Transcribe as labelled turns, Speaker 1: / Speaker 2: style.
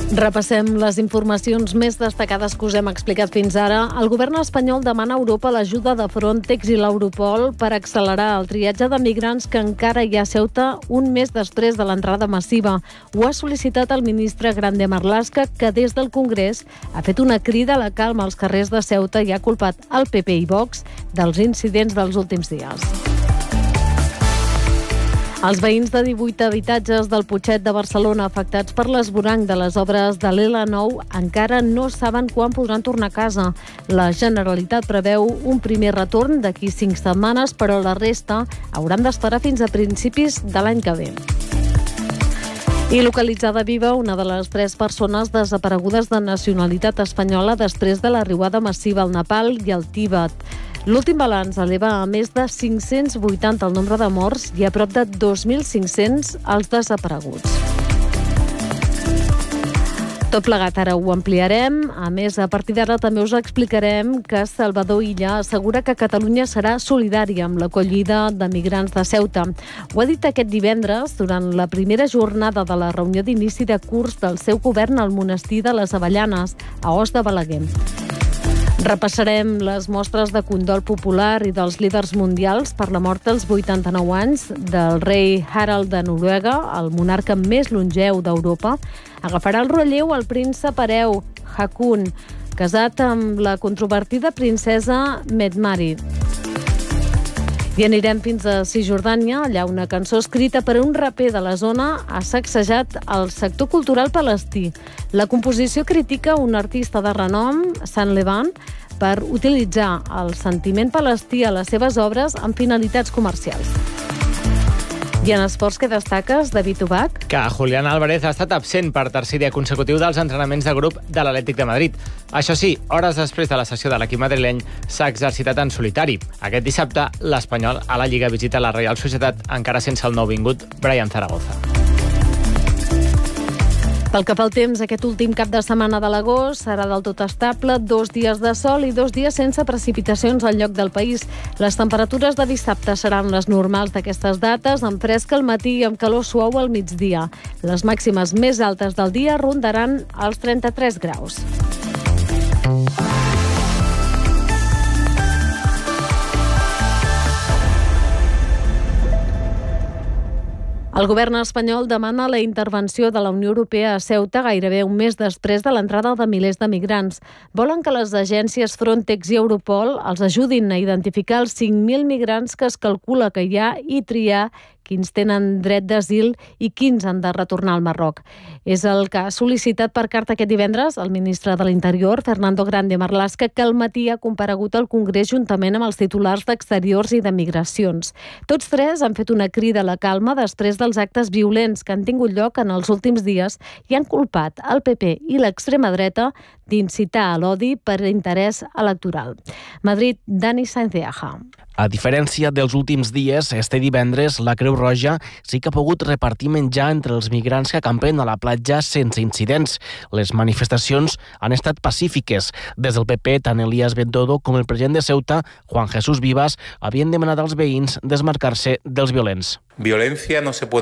Speaker 1: Repassem les informacions més destacades que us hem explicat fins ara. El govern espanyol demana a Europa l'ajuda de Frontex i l'Europol per accelerar el triatge de migrants que encara hi ha a Ceuta un mes després de l'entrada massiva. Ho ha sol·licitat el ministre Grande Marlaska, que des del Congrés ha fet una crida a la calma als carrers de Ceuta i ha culpat el PP i Vox dels incidents dels últims dies. Els veïns de 18 habitatges del Putxet de Barcelona afectats per l'esvoranc de les obres de l'L9 encara no saben quan podran tornar a casa. La Generalitat preveu un primer retorn d'aquí 5 setmanes, però la resta hauran d'esperar fins a principis de l'any que ve. I localitzada viva una de les 3 persones desaparegudes de nacionalitat espanyola després de l'arribada massiva al Nepal i al Tíbet. L'últim balanç eleva a més de 580 el nombre de morts i a prop de 2.500 els desapareguts. Tot plegat ara ho ampliarem. A més, a partir d'ara també us explicarem que Salvador Illa assegura que Catalunya serà solidària amb l'acollida de migrants de Ceuta. Ho ha dit aquest divendres durant la primera jornada de la reunió d'inici de curs del seu govern al monestir de les Avellanes, a Os de Balaguer. Repassarem les mostres de condol popular i dels líders mundials per la mort als 89 anys del rei Harald de Noruega, el monarca més longeu d'Europa. Agafarà el relleu el príncep hereu Haakon, casat amb la controvertida princesa Mette-Marit. I anirem fins a Cisjordània, allà una cançó escrita per un raper de la zona ha sacsejat el sector cultural palestí. La composició critica un artista de renom, Sant Levant, per utilitzar el sentiment palestí a les seves obres amb finalitats comercials. I en esports, què destaques, David Ubach?
Speaker 2: Que Julián Álvarez ha estat absent per tercer dia consecutiu dels entrenaments de grup de l'Atlètic de Madrid. Això sí, hores després de la sessió de l'equip madrileny, s'ha exercitat en solitari. Aquest dissabte, l'Espanyol a la Lliga visita la Reial Societat encara sense el nouvingut Brian Zaragoza.
Speaker 1: Pel que fa al temps, aquest últim cap de setmana de l'agost serà del tot estable, 2 dies de sol i 2 dies sense precipitacions al lloc del país. Les temperatures de dissabte seran les normals d'aquestes dates, amb fresc al matí i amb calor suau al migdia. Les màximes més altes del dia rondaran els 33 graus. El govern espanyol demana la intervenció de la Unió Europea a Ceuta gairebé un mes després de l'entrada de milers de migrants. Volen que les agències Frontex i Europol els ajudin a identificar els 5.000 migrants que es calcula que hi ha i triar quins tenen dret d'asil i quins han de retornar al Marroc. És el que ha sol·licitat per carta aquest divendres el ministre de l'Interior, Fernando Grande Marlaska, que al matí ha comparegut al Congrés juntament amb els titulars d'Exteriors i de Migracions. Tots 3 han fet una crida a la calma després dels actes violents que han tingut lloc en els últims dies i han culpat el PP i l'extrema dreta d'incitar a l'odi per interès electoral. Madrid, Dani Sáenz de Aja.
Speaker 3: A diferència dels últims dies, este divendres la Creu Roja sí que ha pogut repartir menjar entre els migrants que acampen a la platja sense incidents. Les manifestacions han estat pacífiques. Des del PP, tant Elías Bendodo com el president de Ceuta, Juan Jesús Vivas, havien demanat als veïns desmarcar-se dels violents.
Speaker 4: Violencia no se puede